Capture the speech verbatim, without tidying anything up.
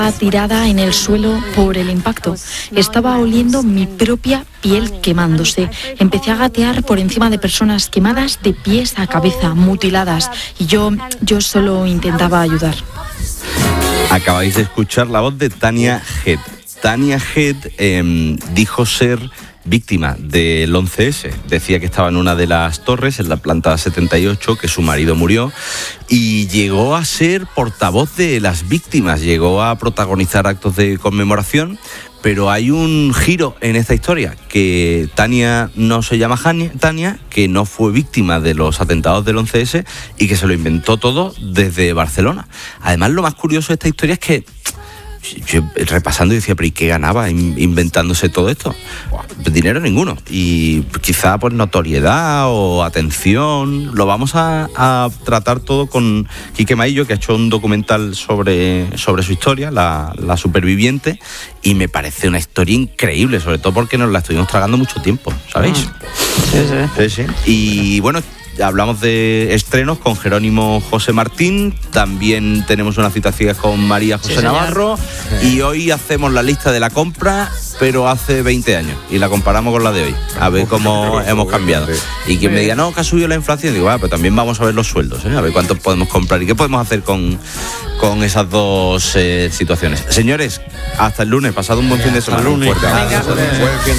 tirada en el suelo por el impacto. Estaba oliendo mi propia piel quemándose. Empecé a gatear por encima de personas quemadas de pies a cabeza, mutiladas, y yo, yo solo intentaba ayudar. Acabáis de escuchar la voz de Tania Head. Tania Head eh, dijo ser víctima del once ese. Decía que estaba en una de las torres, en la planta setenta y ocho, que su marido murió, y llegó a ser portavoz de las víctimas, llegó a protagonizar actos de conmemoración. Pero hay un giro en esta historia, que Tania no se llama Tania, que no fue víctima de los atentados del once ese y que se lo inventó todo desde Barcelona. Además, lo más curioso de esta historia es que yo repasando decía, pero ¿y qué ganaba inventándose todo esto? Dinero ninguno. Y quizá pues notoriedad o atención. Lo vamos a, a tratar todo con Quique Maillo, que ha hecho un documental sobre, sobre su historia, la, la superviviente, y me parece una historia increíble, sobre todo porque nos la estuvimos tragando mucho tiempo, ¿sabéis? Sí, sí. Sí, sí. Y bueno, hablamos de estrenos con Jerónimo José Martín, también tenemos una cita ciega con María José sí, Navarro, sí. Y hoy hacemos la lista de la compra, pero hace veinte años, y la comparamos con la de hoy, a ver cómo hemos cambiado. Y quien me diga, no, que ha subido la inflación, digo, ah, pero también vamos a ver los sueldos, ¿eh? A ver cuántos podemos comprar y qué podemos hacer con, con esas dos eh, situaciones. Señores, hasta el lunes, pasad un buen fin de semana. Hasta el lunes. Fuerte. Venga. Buen fin de